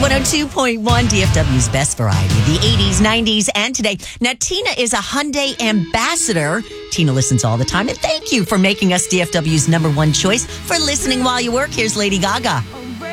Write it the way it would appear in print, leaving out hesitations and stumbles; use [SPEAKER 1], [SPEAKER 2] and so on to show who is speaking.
[SPEAKER 1] 102.1 DFW's best variety, the 80s, 90s, and today. Now, Tina is a Hyundai ambassador. Tina listens all the time, and thank you for making us DFW's number one choice for listening while you work. Here's Lady Gaga.